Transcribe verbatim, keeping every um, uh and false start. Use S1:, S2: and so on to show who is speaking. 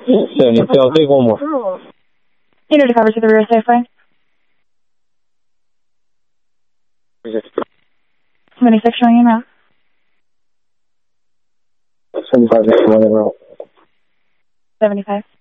S1: seventy-two, I'll take one more.
S2: You know to cover to the rear safely. seventy-six showing you now.
S1: seventy-five, next one, route.
S2: seventy-five.